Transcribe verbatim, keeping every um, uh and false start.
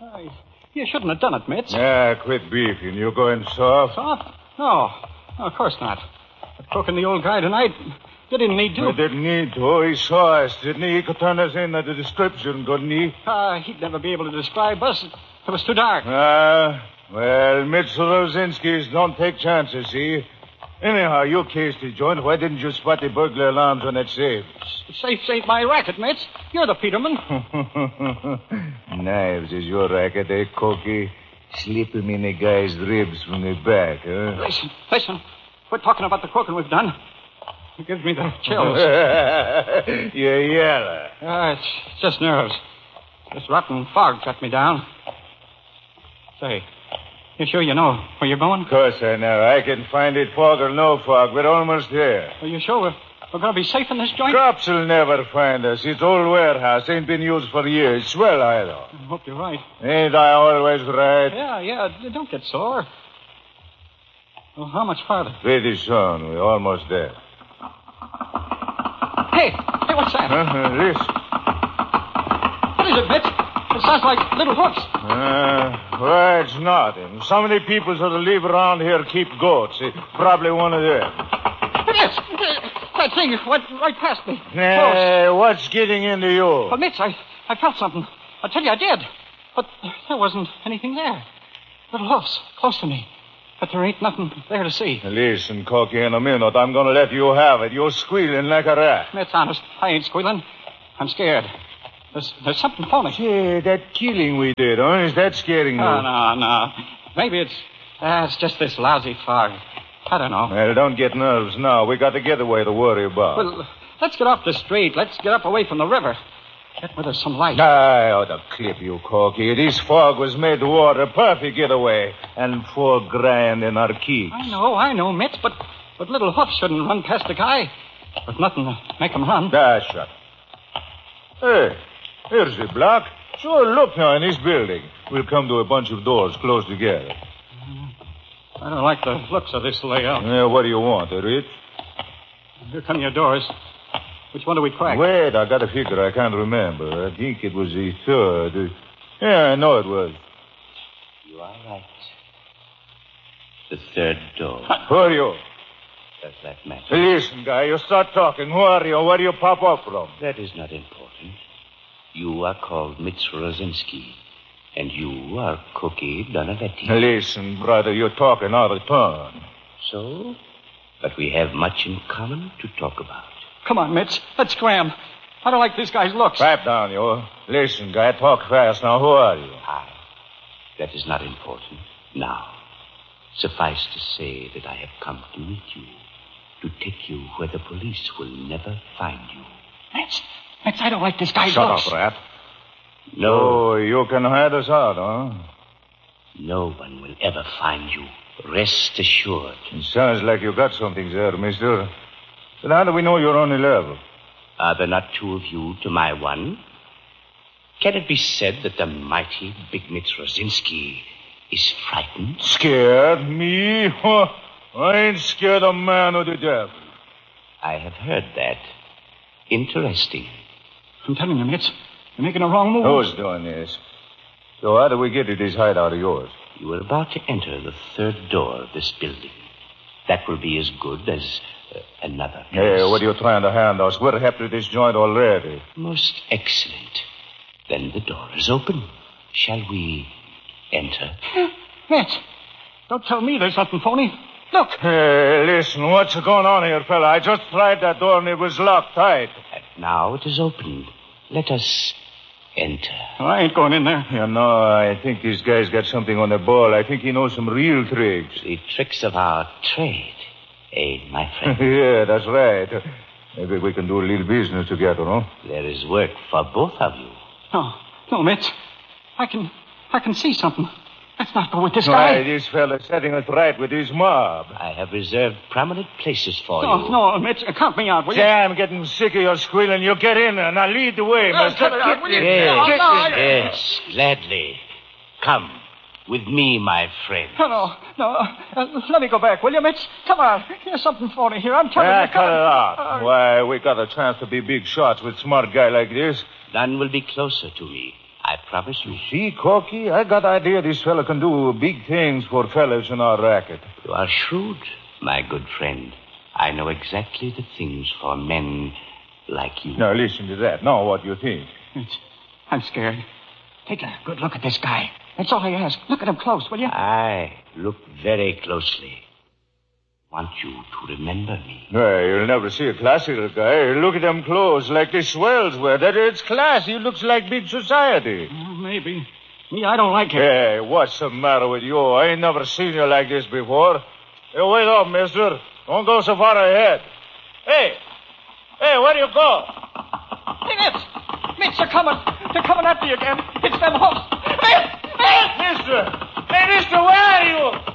I, you shouldn't have done it, Mitz. Yeah, quit beefing. You going soft? Soft? No. no, of course not. The cook and the old guy tonight, they didn't need to. He didn't need to. He saw us, didn't he? He could turn us in at the description, couldn't he? Uh, he'd never be able to describe us. It was too dark. Ah, uh, well, Mitchell Rosinski's don't take chances, see? Anyhow, you cased the joint. Why didn't you spot the burglar alarms on that safe? The safe ain't my racket, Mitz. You're the Peterman. Knives is your racket, eh, Corky? Slip him in the guy's ribs from the back, huh? Listen, listen. Quit talking about the cooking we've done. It gives me the chills. You're yellow. Uh, it's just nerves. This rotten fog got me down. Say, you sure you know where you're going? Of course I know. I can find it, fog or no fog. We're almost there. Are you sure we're, we're going to be safe in this joint? Cops will never find us. It's old warehouse. Ain't been used for years. Swell either. I hope you're right. Ain't I always right? Yeah, yeah. Don't get sore. Well, how much farther? Pretty soon. We're almost there. Hey, hey, what's that? Uh-huh, listen. What is it, Mitch? It sounds like little hoofs. Uh, well, it's nothing. So many people that live around here keep goats. It's probably one of them. It is. That thing went right past me. Hey, what's getting into you? Well, Mitch, I, I felt something. I tell you, I did. But there wasn't anything there. Little hoofs close to me. But there ain't nothing there to see. Listen, Corky, in a minute, I'm going to let you have it. You're squealing like a rat. Mitch, honest, I ain't squealing. I'm scared. There's, there's something phony. Hey, that killing we did, huh? Is that scaring you? Oh, no, no. Maybe it's... Uh, it's just this lousy fog. I don't know. Well, don't get nerves now. We got a getaway to worry about. Well, let's get off the street. Let's get up away from the river. Get where there's some light. I ought to clip you, Corky. This fog was made to water. Perfect getaway. And four grand in our keeps. I know, I know, Mitch, but, but little hoofs shouldn't run past the guy. With nothing to make him run. Ah, shut. Hey, here's the block. Sure, look now in this building. We'll come to a bunch of doors close together. I don't like the looks of this layout. Yeah, what do you want, Rich? Here come your doors. Which one do we crack? Wait, I got a figure. I can't remember. I think it was the third. Yeah, I know it was. You are right. The third door. Who are you? Does that matter? Listen, guy, you start talking. Who are you? Where do you pop up from? That is not important. You are called Mitz Rosinski, and you are Corky Donavetti. Listen, brother, you're talking out of turn. So? But we have much in common to talk about. Come on, Mitch. Let's scram. I don't like this guy's looks. Pipe down, you. Listen, guy, talk fast. Now, who are you? I. That is not important. Now, suffice to say that I have come to meet you, to take you where the police will never find you. Mitch, Mitch, I don't like this guy's Shut looks. up, rat. No. Oh, you can hide us out, huh? No one will ever find you. Rest assured. It sounds like you got something there, mister. But how do we know you're on the level? Are there not two of you to my one? Can it be said that the mighty Big Mitz Rosinski is frightened? Scared? Me? Huh? I ain't scared of man or the devil. I have heard that. Interesting. I'm telling you, Mitch, you're making a wrong move. Who's doing this? So how do we get to this hideout of yours? You are about to enter the third door of this building. That will be as good as uh, another. Hey, what are you trying to hand us? We're happy with this joint already. Most excellent. Then the door is open. Shall we enter? Mitch, don't tell me there's nothing phony. Look. Hey, listen, what's going on here, fella? I just tried that door and it was locked tight. And now it is opened. Let us enter. Well, I ain't going in there. You know, I think this guy's got something on the ball. I think he knows some real tricks. The tricks of our trade, eh, my friend? Yeah, that's right. Maybe we can do a little business together, huh? There is work for both of you. No, no, Mitch. I can, I can see something. Let's not go with this Why, guy. this fella's setting us right with his mob. I have reserved prominent places for No, you. no, Mitch, count me out, will you? Say, I'm getting sick of your squealing. You get in there. Now lead the way, Uh, mister. cut it out, will you? Yes, No, no, I- yes, gladly. Come with me, my friend. No, no, no. Uh, let me go back, will you, Mitch? Come on. There's something phony here. I'm telling Ah, you. cut come it on. out. Uh, Why, we got a chance to be big shots with a smart guy like this. None will be closer to me, I promise you. See, Corky, I got idea this fella can do big things for fellas in our racket. You are shrewd, my good friend. I know exactly the things for men like you. Now, listen to that. Now, what do you think? It's, I'm scared. Take a good look at this guy. That's all I ask. Look at him close, will you? Aye, look very closely. Want you to remember me. Well, you'll never see a classical guy. Look at them clothes like the swells wear. That it's class. He looks like big society. Well, maybe. Me, I don't like it. Hey, what's the matter with you? I ain't never seen you like this before. Hey, wait up, mister. Don't go so far ahead. Hey! Hey, where do you go? Hey, Mitch! Mitch, they're coming. They're coming after you again. It's them hoofs. Mitch! Mitch! Mister! Hey, mister, where are you?